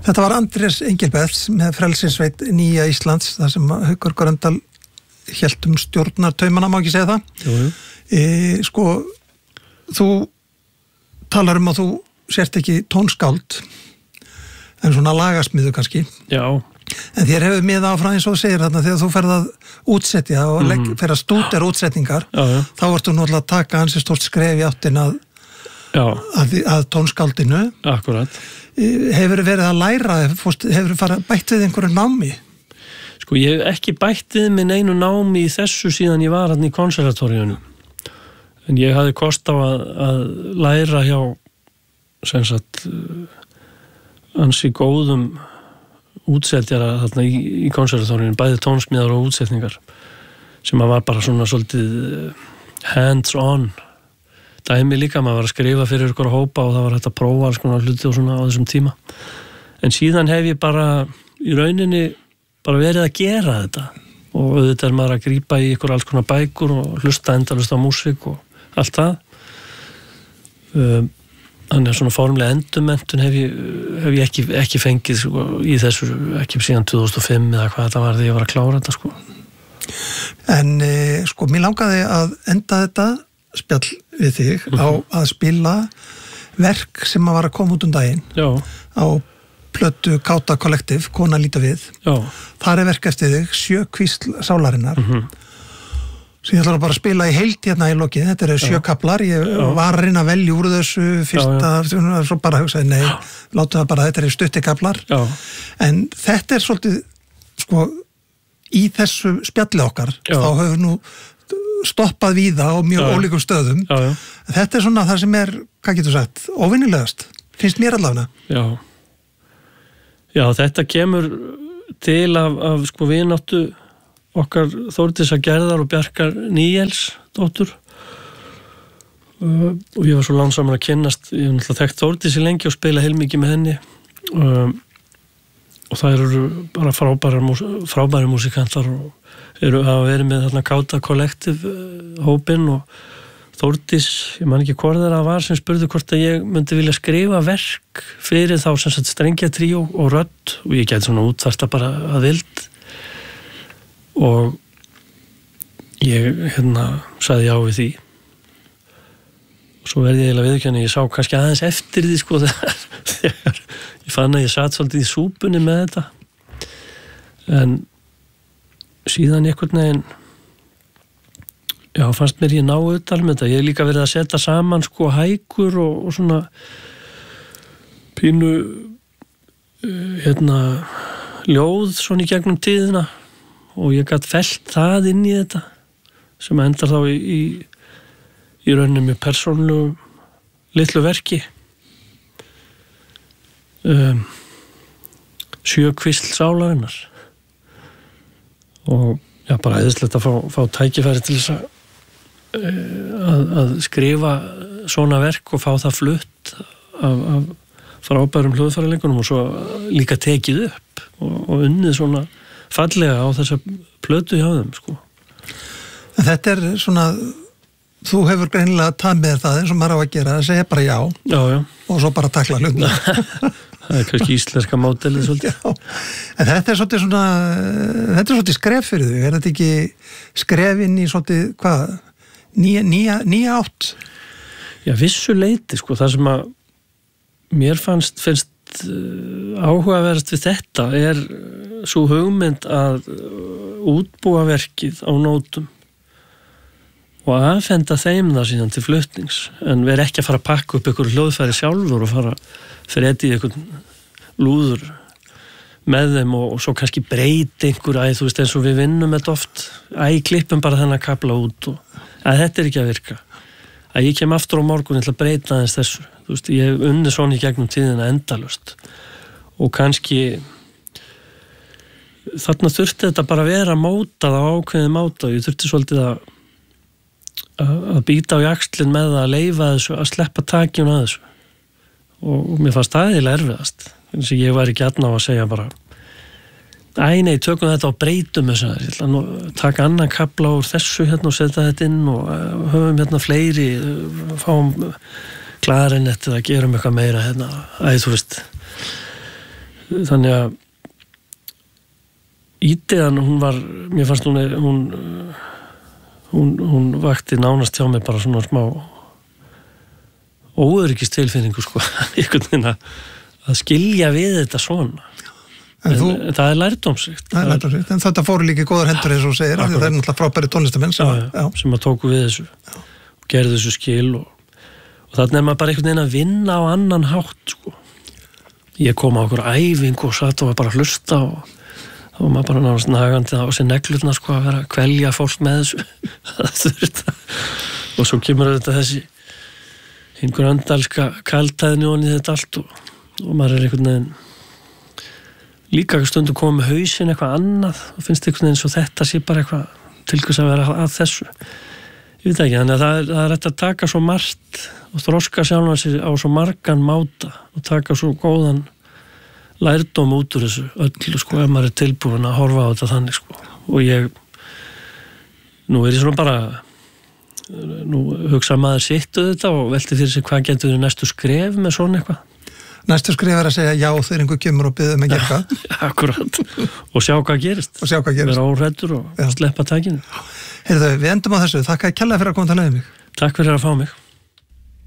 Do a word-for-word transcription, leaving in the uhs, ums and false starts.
Þetta var Andrés Engilberts með Frelsinsveit Nýja Íslands, þar sem Haukur Gröndal hélt um stjórnartaumana, má ekki segja það. Jú, jú. E, sko, þú talar um að þú sért ekki tónskáld, en svona lagasmiðu kannski. Já. En þér hefur miða áfram eins og þú segir þarna þegar þú ferð að útsetja og mm. legg, fer að stúdera útsetningar, já, já. Þá ertu náttúrulega að taka hansi stórt skref í áttin að, að, að tónskáldinu. Akkurat. Hefur verið að læra, hefur farið bætt við einhverju námi? Sko, ég hef ekki bætt við minn einu námi í þessu síðan ég var hann í konservatóriunum. En ég hafði kost á að, að læra hjá sem sagt ansi góðum útsetjara þarna í, í konservatóriunum, bæði tónsmíðar og útsetningar, sem að var bara svona svolítið hands-on dæmi líka, maður var að skrifa fyrir ykkur að hópa og það var hægt að prófa alls konar hluti og svona á þessum tíma. En síðan hef ég bara í rauninni bara verið að gera þetta og auðvitað er maður að grípa í ykkur alls konar bækur og hlusta endalust á músík og allt það. Um, Þannig að svona formlega endurmenntun hef ég, hef ég ekki, ekki fengið sko, í þessu, ekki síðan tvö þúsund og fimm eða hvað þetta var þegar ég var að klára þetta sko. En e, sko, mér langaði að enda þetta spjall við þig mm-hmm. á að spila verk sem að var að koma út um daginn. Já. Á plötu Káta Kollektiv, Kona líta við. Já. Þar er verk eftir þig, Sjö kvísl sálarinnar. Mhm. Svo ég ætla bara að spila í heild hérna í lokið, þetta eru sjö kaplar, ég já. Var að reyna að velja úr þessu fyrsta, já, já. Svo bara hugsaði, nei, láta það bara, þetta eru stutti kaplar, já. En þetta er svolítið, sko, í þessu spjalli okkar, já. Þá höfum nú stoppað víða á mjög já. Ólíkum stöðum, já, já. Þetta er svona það sem er, hvað getur sagt, óvinnilegast, finnst mér allavega. Já, já, þetta kemur til af, af sko, vináttu okkar Þórdísar Gerðar og Bjarkar Níels dóttur uh, og ég var svo lánsamur að kynnast, ég hef náttúrulega þekkt Þórdísi lengi og spila heilmikið með henni uh, og það eru bara frábærar, frábæri músikantar og eru að vera með þarna Káta Kollektiv uh, hópinn og Þórdís, ég man ekki hvort þeirra var sem spurði hvort að ég myndi vilja skrifa verk fyrir þá sem sagt strengjatrýó og rödd og ég gæti svona útvarta bara að vild og ég hérna sagði já við því og svo verði ég eiginlega viðurkenni, ég sá kannski aðeins eftir því sko þegar, þegar ég fann að ég satt svolítið í súpunni með þetta en síðan einhvern veginn já, fannst mér ég ná utal með þetta, ég hef líka verið að setja saman sko hækur og, og svona pínu hérna ljóð svona í gegnum tíðina og ég gætt fellt það inn í þetta sem endar þá í, í, í rauninni mjög persónlegu litlu verki um, Sjö kvísl sálarinnar og já, bara æðislegt að fá, fá tækifæri til þess að, að, að skrifa svona verk og fá það flutt af, af frábærum hljóðfæraleikurum og svo líka tekið upp og, og unnið svona fallega á þessa plötu hjá þeim sko. Þetta er svona þú hefur greinilega tað með það eins og maður á að gera, það segja bara já, já, já. Og svo bara takla hlutina. Það er kannski íslenska módelið svolítið. Já, en þetta er svolítið svona þetta er svolítið skref fyrir þig, er þetta ekki skref inn í svolítið hvað, nýja, nýja, nýja átt? Já, vissu leyti sko, það sem að mér fannst, finnst áhugaverðast við þetta er svo hugmynd að útbúa verkið á nótum og aðfenda þeim það síðan til flutnings en vera ekki að fara að pakka upp ykkur hljóðfæri sjálfur og fara fyrir þetta í ykkur lúður með þeim og, og svo kannski breyti einhver æð, þú veist eins og við vinnum þetta oft æ, klippum bara þennan kapla út og að þetta er ekki að virka að ég kem aftur á morgun til að breyta aðeins þessu þú veist, ég hef unnið svona í gegnum tíðina endalaust og kannski þarna þurfti þetta bara að vera mótað á ákveðin máta og ég þurfti svolítið að að býta á jaxlinn með það að leyfa þessu, að sleppa takjun að þessu og, og mér fannst það eiginlega erfiðast þannig að ég var ekki aðná að segja bara æ nei, tökum þetta og breytum þessu ég ætla að taka annan kafla úr þessu hérna og setja þetta inn og höfum hérna fleiri fáum klarinett eða gerum eitthvað meira hérna, æ þú veist þannig að ídeðan, hún var mér fannst hún, hún hún, hún vakti nánast hjá mig bara svona smá óöryggist tilfinningu sko, einhvern veginn að skilja við þetta svona en, en, þú, en það er lærdómsrikt það er lærdómsrikt, en þetta fóru líka í góðar hendur eins og segir, það er náttúrulega frábæri tónlistamenn sem, já, já, sem að tóku við þessu já. Og gerði þessu skil og, og þannig er maður bara einhvern veginn að vinna á annan hátt sko. Ég kom á okkur æfing og satt og var bara að hlusta og þá var maður bara náttúrulega nagandi á sér neglurna sko, að vera að kvelja fólk með þessu og svo kemur þetta þessi einhver andalska kaldhæðni og þetta allt og, og maður er einhvern veginn líka stundum komið með hausinn eitthvað annað og finnst einhvern veginn svo þetta sé bara eitthvað til hvers að vera að þessu ég veit ekki, þannig að það er, það er að taka svo margt og þroska sjálfan sér á svo margan máta og taka svo góðan lærdóm út úr þessu öllu sko, ef maður er tilbúin að horfa á þetta þannig sko og ég nú er ég svona bara nú hugsa maður sitt um þetta og velti fyrir sig hvað getur verið næstu skref með svona eitthvað næstu skref er að segja já þegar einhver kemur og biður mig eitthvað akkurat, og sjá hvað gerist og sjá hvað gerist vera óhræddur og já. Sleppa takinu Heyrðu, við endum á þessu, þakka kærlega fyrir að koma til að leiða mig Takk fyrir að fá mig